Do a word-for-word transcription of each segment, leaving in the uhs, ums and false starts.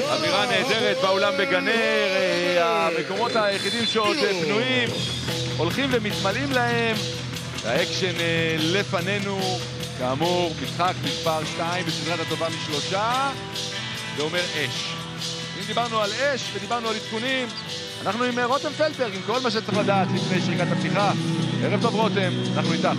אווירה נהדרת באולם בגנר, המקומות היחידים שעוד פנויים הולכים ומתמלאים להם. האקשן לפנינו, כאמור, משחק מספר שתיים בסדרת הטובה משלושה, זה אומר אש. אם דיברנו על אש ודיברנו על עדכונים, אנחנו עם רותם פלדברג, עם כל מה שצריך לדעת לפני שריקת הפתיחה. ערב טוב רותם, אנחנו איתך.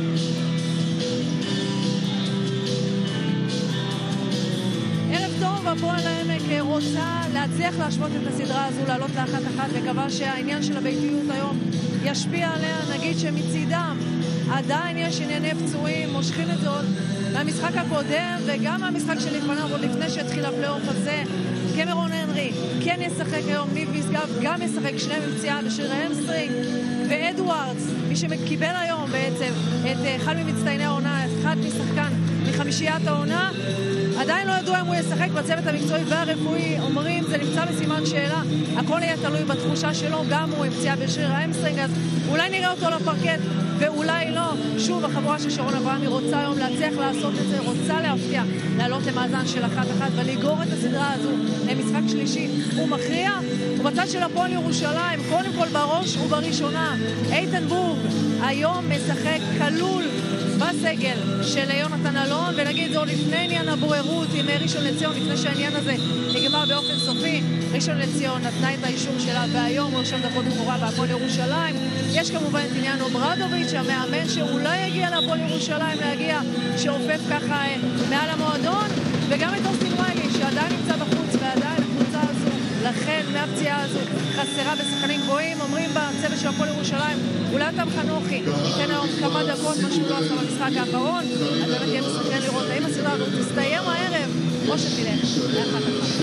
ערב טוב, הפועל העמק רוצה להצליח להשוות את הסדרה הזו, לעלות לאחת אחת, וקבע שהעניין של הביתיות היום ישפיע עליה. נגיד שמצידם עדיין יש ענייני פצועים, מושכים את זאת מהמשחק הקודם וגם מהמשחק שלפניו, עוד לפני שהתחיל הפלייאוף הזה. קמרון הנרי כן ישחק היום, ניב משגב גם ישחק, שני מפציעה בשריר ההמסטרינג, ואדוארדס, מי שקיבל היום בעצם את אחד ממצטייני העונה, אחד משחקן מחמישיית העונה, עדיין לא ידוע אם הוא ישחק. בצוות המקצועי והרפואי אומרים זה נמצא בסימן שאלה, הכל יהיה תלוי בתחושה שלו, גם הוא הפציעה בשריר ההמסטרינג, אז אולי נראה אותו לפרקט ואולי לא. שוב, החבורה של שרון אברהמי רוצה היום להצליח לעשות את זה, רוצה להפתיע, לעלות למאזן של אחת אחת ולגרור את הסדרה הזו למשחק שלישי הוא מכריע. ובצד של הפועל ירושלים, קודם כל בראש ובראשונה איתן בורג היום משחק כלול בסגל של יונתן אלון, ונגיד זה עוד לפני עניין הבוררות עם ראשון לציון, לפני שהעניין הזה נגמר באופן סופי. ראשון לציון נתנה את האישור שלה והיום הוא ראשון דקות במורה בהפועל ירושלים. יש כמובן את עניין אוברדוביץ', המאמן שאולי יגיע להפועל ירושלים, להגיע שעופף ככה מעל המועדון, וגם את אוסטין ויילי שעדיין נמצא בחוץ, ועדיין הקבוצה הזו לכן מהפציעה הזו חסרה בשחקנים גבוהים. אומרים בצוות של הפועל ירושלים אולי תם חנוכי ייתן היום כמה דקות, מה שהוא לא עשה במשחק האחרון, אז באמת יהיה מסתכל לראות האם הסדרה הזאת תסתיים הערב או שתלך לאחת אחת.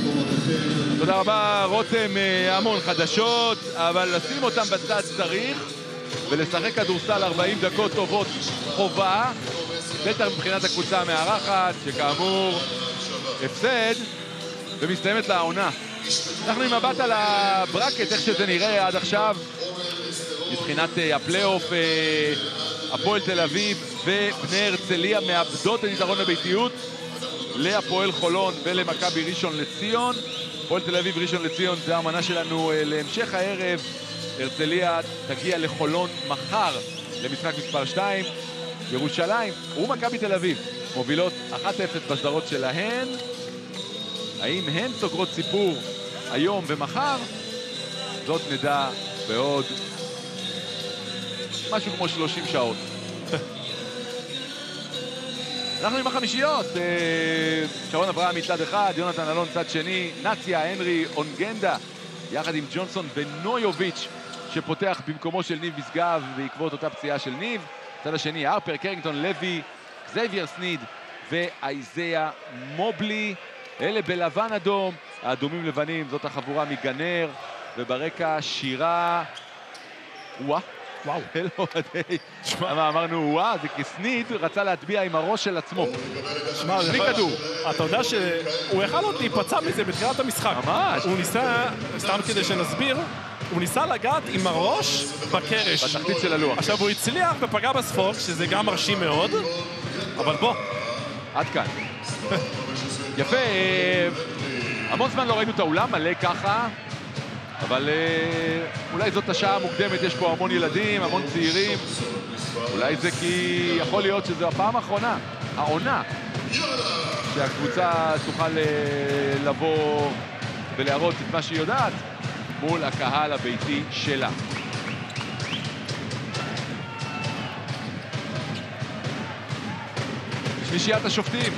תודה רבה רותם, המון חדשות, אבל לשים אותם בצד צריך ולשחק כדורסל ארבעים דקות טובות חובה, בטח מבחינת הקבוצה המארחת שכאמור הפסד ומסתיימת לעונה. אנחנו עם מבט על הברקט, איך שזה נראה עד עכשיו מבחינת הפלייאוף. הפועל תל אביב ובני הרצליה מאבדות את יתרון הביתיות להפועל חולון ולמכבי ראשון לציון. הפועל תל אביב ראשון לציון זה המנה שלנו להמשך הערב. הרצליה תגיע לחולון מחר למשחק מספר שתיים. ירושלים ומכבי תל אביב מובילות אחת אפס בסדרות שלהן. האם הן סוגרות סיפור היום ומחר? זאת נדע בעוד משהו כמו שלושים שעות. אנחנו עם החמישיות, שרון אברהמי צד אחד, יונתן אלון צד שני, נציה, הנרי, אונגנדה יחד עם ג'ונסון ונויוביץ' שפותח במקומו של ניב משגב בעקבות אותה פציעה של ניב. צד השני, הרפר, קרינגטון, לוי, זייביר סניד ואייזיה מובלי. אלה בלבן אדום, האדומים לבנים, זאת החבורה מגנר, וברקע שירה וואה, וואו, אלו עדי, מה אמרנו וואה, זה כסניד רצה להטביע עם הראש של עצמו. שמע, בלי כדור. אתה יודע שהוא יכל עוד להיפצע מזה בתחילת המשחק. ממש. הוא ניסה, סתם כדי שנסביר, הוא ניסה לגעת עם הראש בקרש. בתחתית של הלוח. עכשיו הוא הצליח ופגע בספוק, שזה גם מרשים מאוד, אבל בוא. עד כאן. יפה, המון זמן לא ראינו את האולם מלא ככה, אבל אולי זאת השעה המוקדמת, יש פה המון ילדים, המון צעירים, אולי זה כי יכול להיות שזו הפעם האחרונה, העונה, שהקבוצה תוכל לבוא ולהראות את מה שהיא יודעת מול הקהל הביתי שלה. שלישיית השופטים,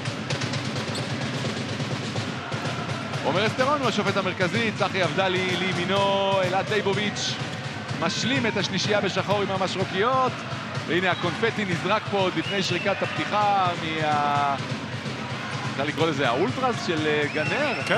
עומר אסטרון הוא השופט המרכזי, צחי אבדלי לימינו, אלעד ליבוביץ' משלים את השלישייה בשחור עם המשרוקיות, והנה הקונפטי נזרק פה עוד לפני שריקת הפתיחה מה... אפשר לקרוא לזה האולטרס של גנר? כן,